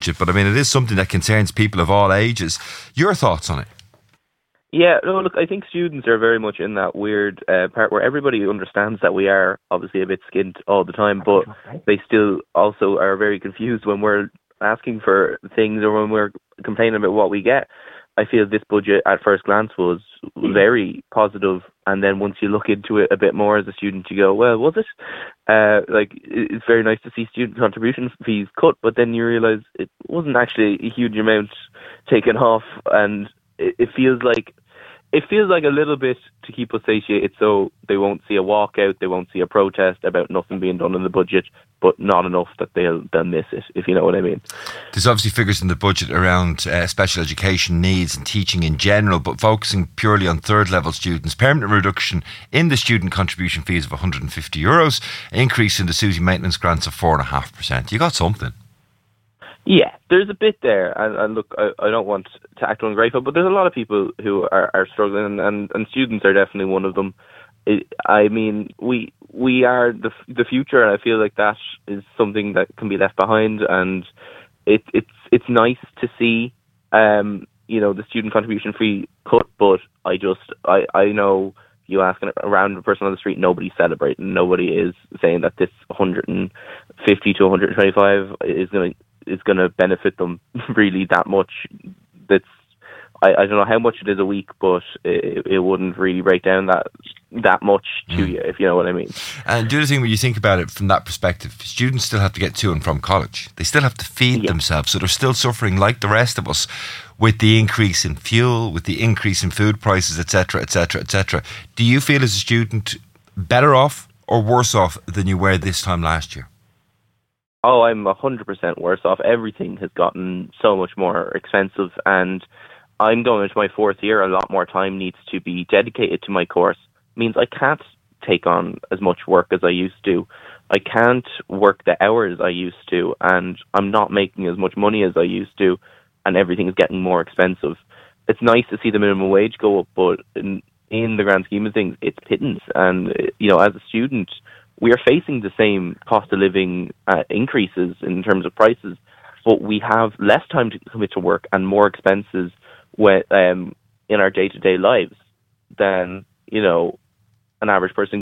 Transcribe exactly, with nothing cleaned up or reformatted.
budget, but I mean, it is something that concerns people of all ages. Your thoughts on it? Yeah, no, look, I think students are very much in that weird uh, part where everybody understands that we are obviously a bit skint all the time, but they still also are very confused when we're asking for things or when we're complaining about what we get. I feel this budget at first glance was very positive, and then once you look into it a bit more as a student, you go, well, was it? Uh, like, it's very nice to see student contribution fees cut, but then you realise it wasn't actually a huge amount taken off, and it, it feels like It feels like a little bit to keep us satiated so they won't see a walkout, they won't see a protest about nothing being done in the budget, but not enough that they'll, they'll miss it, if you know what I mean. There's obviously figures in the budget around uh, special education needs and teaching in general, but focusing purely on third level students. Permanent reduction in the student contribution fees of one hundred fifty euros, increase in the SUSI maintenance grants of four point five percent. You got something. Yeah, there's a bit there, and, and look, I, I don't want to act ungrateful, but there's a lot of people who are, are struggling, and, and students are definitely one of them. It, I mean, we we are the the future, and I feel like that is something that can be left behind, and it, it's it's nice to see, um, you know, the student contribution fee cut, but I just, I, I know you ask a random person on the street, nobody's celebrating, nobody is saying that this one hundred fifty to one hundred twenty-five is going to is going to benefit them really that much. That's I, I don't know how much it is a week, but it, it wouldn't really break down that that much to mm. you, if you know what I mean. And the other thing, when you think about it from that perspective, students still have to get to and from college. They still have to feed yeah. themselves, so they're still suffering like the rest of us with the increase in fuel, with the increase in food prices, et cetera, et cetera, et cetera. Do you feel as a student better off or worse off than you were this time last year? Oh, I'm one hundred percent worse off. Everything has gotten so much more expensive, and I'm going into my fourth year. A lot more time needs to be dedicated to my course. It means I can't take on as much work as I used to. I can't work the hours I used to, and I'm not making as much money as I used to, and everything is getting more expensive. It's nice to see the minimum wage go up, but in, in the grand scheme of things, it's pittance. And, you know, as a student, we are facing the same cost of living uh, increases in terms of prices, but we have less time to commit to work and more expenses when, um, in our day-to-day lives than, you know, an average person